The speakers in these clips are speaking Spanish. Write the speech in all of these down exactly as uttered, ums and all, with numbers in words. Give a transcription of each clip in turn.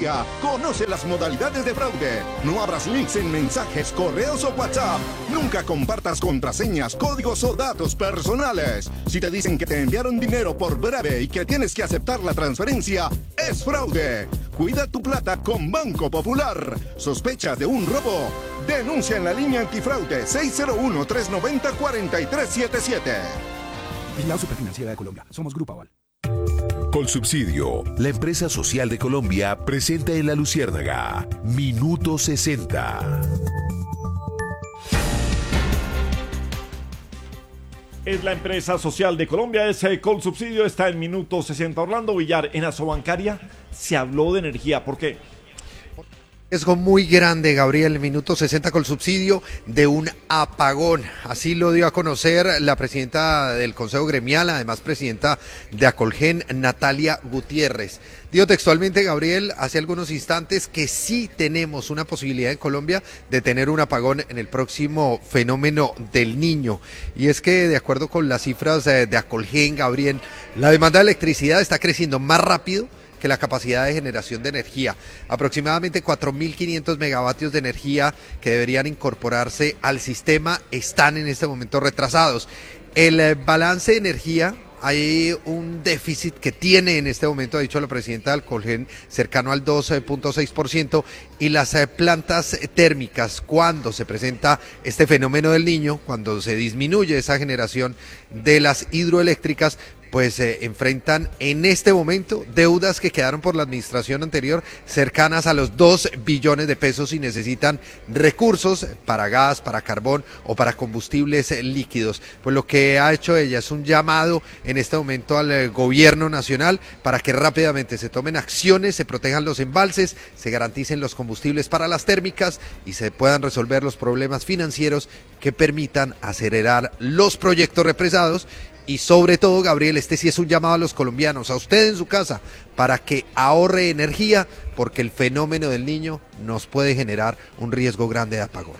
Colombia. Conoce las modalidades de fraude. No abras links en mensajes, correos o WhatsApp. Nunca compartas contraseñas, códigos o datos personales. Si te dicen que te enviaron dinero por breve y que tienes que aceptar la transferencia, es fraude. Cuida tu plata con Banco Popular. ¿Sospechas de un robo? Denuncia en la línea antifraude seis cero uno, tres nueve cero, cuatro tres siete siete. Vigilado Superfinanciera de Colombia. Somos Grupo Aval. Colsubsidio, la empresa social de Colombia, presenta en La Luciérnaga Minuto sesenta. Es la empresa social de Colombia, ese Colsubsidio está en Minuto sesenta. Orlando Villar, en Asobancaria se habló de energía. ¿Por qué? Riesgo muy grande, Gabriel, minuto sesenta con subsidio de un apagón. Así lo dio a conocer la presidenta del Consejo Gremial, además presidenta de Acolgen, Natalia Gutiérrez. Dijo textualmente, Gabriel, hace algunos instantes que sí tenemos una posibilidad en Colombia de tener un apagón en el próximo fenómeno del Niño. Y es que, de acuerdo con las cifras de Acolgen, Gabriel, la demanda de electricidad está creciendo más rápido que la capacidad de generación de energía. Aproximadamente cuatro mil quinientos megavatios de energía que deberían incorporarse al sistema están en este momento retrasados. El balance de energía, hay un déficit que tiene en este momento, ha dicho la presidenta del Acolgen, cercano al doce punto seis por ciento, y las plantas térmicas, cuando se presenta este fenómeno del Niño, cuando se disminuye esa generación de las hidroeléctricas, pues eh, enfrentan en este momento deudas que quedaron por la administración anterior cercanas a los dos billones de pesos y necesitan recursos para gas, para carbón o para combustibles eh, líquidos. Pues lo que ha hecho ella es un llamado en este momento al eh, gobierno nacional para que rápidamente se tomen acciones, se protejan los embalses, se garanticen los combustibles para las térmicas y se puedan resolver los problemas financieros que permitan acelerar los proyectos represados. Y sobre todo, Gabriel, este sí es un llamado a los colombianos, a usted en su casa, para que ahorre energía, porque el fenómeno del Niño nos puede generar un riesgo grande de apagón.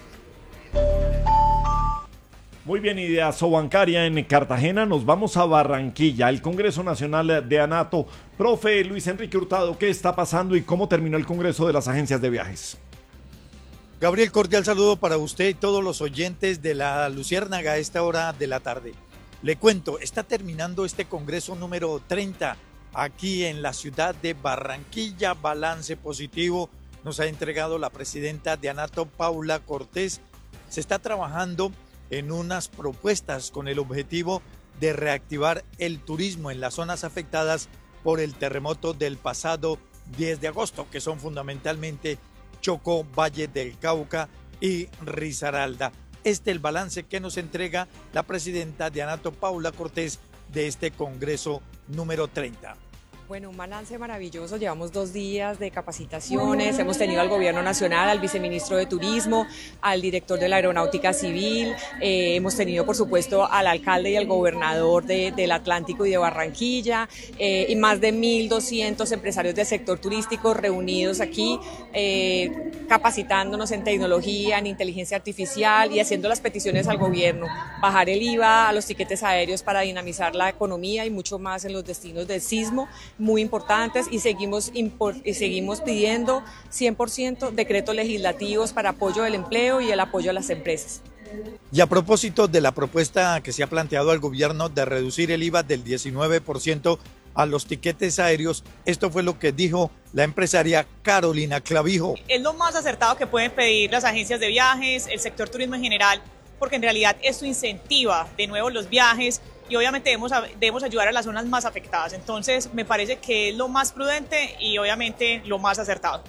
Muy bien, y de Asobancaria en Cartagena nos vamos a Barranquilla, el Congreso Nacional de ANATO. Profe Luis Enrique Hurtado, ¿qué está pasando y cómo terminó el Congreso de las Agencias de Viajes? Gabriel, cordial saludo para usted y todos los oyentes de La Luciérnaga a esta hora de la tarde. Le cuento, está terminando este Congreso número treinta aquí en la ciudad de Barranquilla. Balance positivo nos ha entregado la presidenta de ANATO, Paula Cortés. Se está trabajando en unas propuestas con el objetivo de reactivar el turismo en las zonas afectadas por el terremoto del pasado diez de agosto, que son fundamentalmente Chocó, Valle del Cauca y Risaralda. Este es el balance que nos entrega la presidenta de ANATO, Paula Cortés, de este Congreso número treinta. Bueno, un balance maravilloso, llevamos dos días de capacitaciones, hemos tenido al Gobierno Nacional, al Viceministro de Turismo, al Director de la Aeronáutica Civil, eh, hemos tenido por supuesto al Alcalde y al Gobernador de, del Atlántico y de Barranquilla, eh, y más de mil doscientos empresarios del sector turístico reunidos aquí, eh, capacitándonos en tecnología, en inteligencia artificial y haciendo las peticiones al Gobierno, bajar el I V A a los tiquetes aéreos para dinamizar la economía y mucho más en los destinos del sismo, muy importantes, y seguimos, y seguimos pidiendo cien por ciento decretos legislativos para apoyo del empleo y el apoyo a las empresas. Y a propósito de la propuesta que se ha planteado al gobierno de reducir el I V A del diecinueve por ciento a los tiquetes aéreos, esto fue lo que dijo la empresaria Carolina Clavijo. Es lo más acertado que pueden pedir las agencias de viajes, el sector turismo en general, porque en realidad esto incentiva de nuevo los viajes, y obviamente debemos, debemos ayudar a las zonas más afectadas. Entonces me parece que es lo más prudente y obviamente lo más acertado.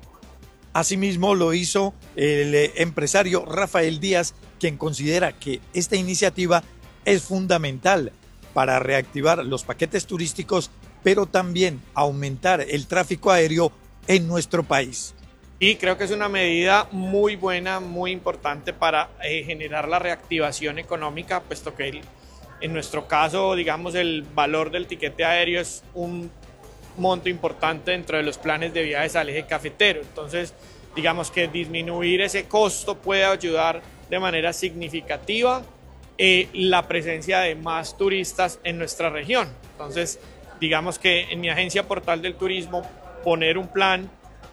Asimismo lo hizo el empresario Rafael Díaz, quien considera que esta iniciativa es fundamental para reactivar los paquetes turísticos, pero también aumentar el tráfico aéreo en nuestro país. Y creo que es una medida muy buena, muy importante para eh, generar la reactivación económica, puesto que el En nuestro caso, digamos, el valor del tiquete aéreo es un monto importante dentro de los planes de viajes al eje cafetero. Entonces, digamos que disminuir ese costo puede ayudar de manera significativa eh, la presencia de más turistas en nuestra región. Entonces, digamos que en mi agencia Portal del Turismo, poner un plan